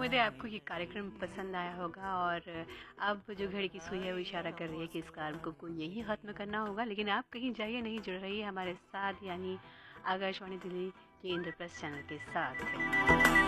उम्मीद है आपको ये कार्यक्रम पसंद आया होगा। और अब जो घड़ी की सुई है वो इशारा कर रही है कि इस कार्यक्रम को यही ख़त्म करना होगा, लेकिन आप कहीं जाइए नहीं, जुड़ रही है हमारे साथ, यानी आकाशवाणी दिल्ली के इंद्रप्रस्थ चैनल के साथ।